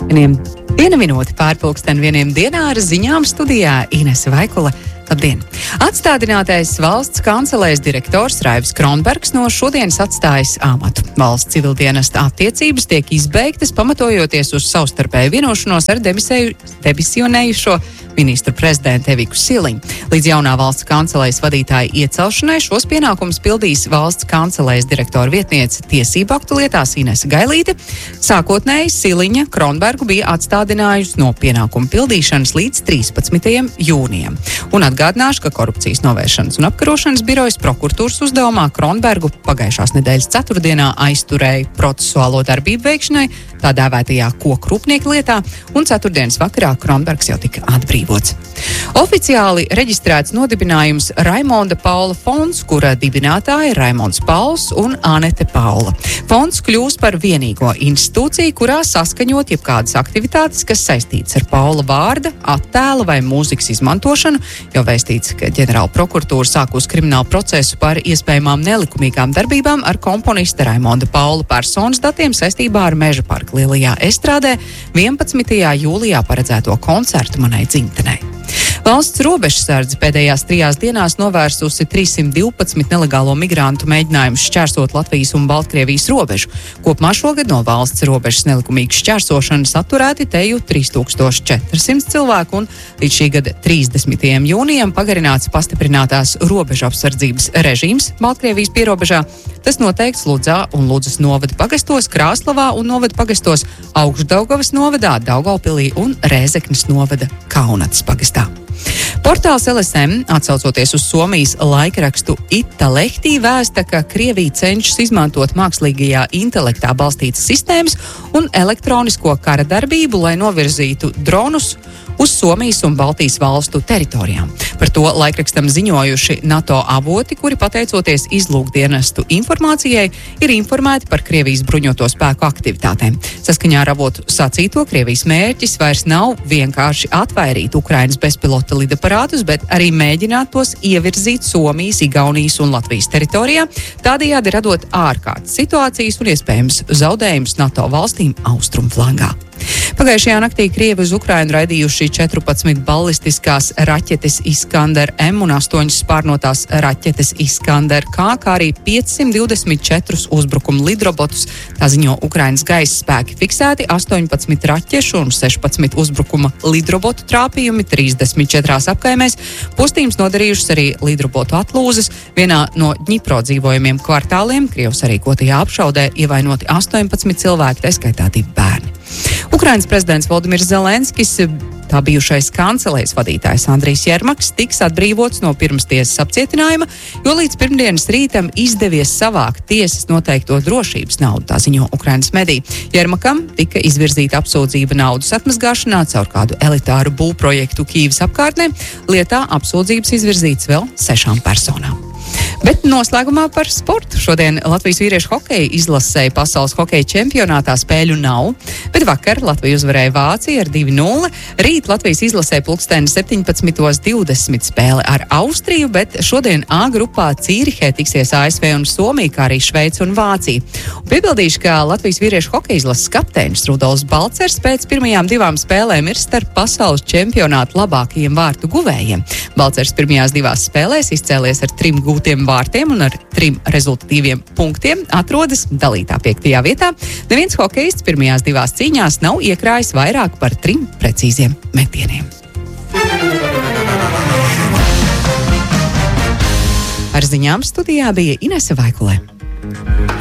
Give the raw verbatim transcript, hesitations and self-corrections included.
Vieniem viena minūte pārpulksten vieniem dienā ar ziņām studijā Inese Vaikula. Labdien! Atstādinātais valsts kancelēs direktors Raivis Kronbergs no šodienas atstājas amatu. Valsts civildienesta attiecības tiek izbeigtas, pamatojoties uz savstarpēju vienošanos ar demisionējušo ministru prezidentu Eviku Siliņu. Līdz jaunā valsts kancelēs vadītāja iecelšanai šos pienākumus pildīs valsts kancelēs direktora vietniece tiesību aktu lietās Inese Gailīte. Sākotnēji Siliņa Kronbergu bija atstādinājusi no pienākumu pildīšanas līdz trīspadsmitajam jūnijam. Un atgādināšu, ka korupcijas novēršanas un apkarošanas birojas prokuratūras uzdevumā Kronbergu pagājušās nedēļas ceturtdienā aizturēja procesuālo darbību veikšanai, tā dēvētajā koku rūpnieku lietā, un ceturtdienas vakarā Kronbergs jau tika atbrīvots. Oficiāli reģistrēts nodibinājums Raimonda Paula fonds, kura dibinātāja ir Raimonds Pauls un Anete Paula. Fonds kļūs par vienīgo institūciju, kurā saskaņot jebkādas aktivitātes, kas saistītas ar Paula vārda, attēla vai mūzikas izmantošanu. Jau vēstīts, ka ģenerāla prokuratūra sākus kriminālu procesu par iespējamām nelikumīgām darbībām ar komponista Raimonda Paula personas datiem saistībā ar Meža parka Lielajā estrādē vienpadsmitajā jūlijā paredzēto koncertu manai dzimtenei. Valsts robežsardze pēdējās trijās dienās novērsusi trīssimt divpadsmit nelegālo migrantu mēģinājumus šķērsot Latvijas un Baltkrievijas robežu. Kopumā šogad no valsts robežas nelikumīgas šķērsošanas atturēti teju trīs tūkstoši četri simti cilvēku, un līdz šī gada trīsdesmitajam jūnijam pagarināts pastiprinātās robežu apsardzības režīms Baltkrievijas pierobežā. Tas noteikts Ludzā un Ludzas novada pagastos, Krāslavā un novada pagastos, Augšdaugavas novadā, Daugavpilī un Rēzeknes novada Kaunatas pagastā. Portāls L S M, atsaucoties uz Somijas laikrakstu Italehti, vēsta, ka Krievija cenšas izmantot mākslīgajā intelektā balstītas sistēmas un elektronisko kara darbību, lai novirzītu dronus uz Somijas un Baltijas valstu teritorijām. Par to laikrakstam ziņojuši NATO avoti, kuri pateicoties izlūkdienestu informācijai ir informēti par Krievijas bruņoto spēku aktivitātēm. Saskaņā ar avotu sacīto, Krievijas mērķis vairs nav vienkārši atvairīt Ukrainas bezpilota lidaparātus, bet arī mēģināt tos ievirzīt Somijas, Igaunijas un Latvijas teritorijā, tādējādi radot ārkārtas situācijas un iespējams zaudējumus NATO valstīm austrumu flangā. Pagājušajā naktī Krievi uz Ukrainu raidījuši četrpadsmit ballistiskās raķetes Iskander M un astoņas spārnotās raķetes Iskander K, kā arī piecsimt divdesmit četrus uzbrukumu lidrobotus. Tā ziņo Ukrainas gaisa spēki. Fiksēti astoņpadsmit raķešu un sešpadsmit uzbrukuma lidrobotu trāpījumi trīsdesmit četrās apkaimēs. Postījums nodarījušas arī lidrobotu atlūzes. Vienā no Ņipro dzīvojumiem kvartāliem Krievs sarīkotajā apšaudē ievainoti astoņpadsmit cilvēki, tā skaitā divi bērni. Ukrainas prezidents Volodimirs Zelenskis, tā bijušais kancelēs vadītājs Andrijs Jermaks, tiks atbrīvots no pirmstiesas apcietinājuma, jo līdz pirmdienas rītam izdevies savākt tiesas noteikto drošības naudu, tā ziņo Ukrainas mediji. Jermakam tika izvirzīta apsūdzība naudas atmazgāšanā caur kādu elitāru būvprojektu Kīvas apkārtnē. Lietā apsūdzības izvirzītas vēl sešām personām. Bet noslēgumā par sportu. Šodien Latvijas vīriešu hokeja izlasēja pasaules hokeja čempionātā spēļu nav, bet vakar Latvija uzvarēja Vāciju ar divi nulle. Rīt Latvijas izlasē pulksteni septiņpadsmit divdesmit spēle ar Austriju, bet šodien A grupā Cīrihē tiksies A S V un Somija, kā arī Šveice un Vācija. Un piebildīšu, ka Latvijas vīriešu hokeja izlases kapteinis Rudolfs Balcers pēc pirmajām divām spēlēm ir starp pasaules čempionātu labākajiem vārtu guvējiem. Balcers pirmajās divās spēlēs izcēlies ar trim gūtiem vārtiem un ar trim rezultatīviem punktiem atrodas dalītā piektajā vietā. Neviens hokejists pirmajās divās cīņās nav iekrājis vairāk par trim precīziem metieniem. Ar ziņām studijā bija Inese Vaikulē.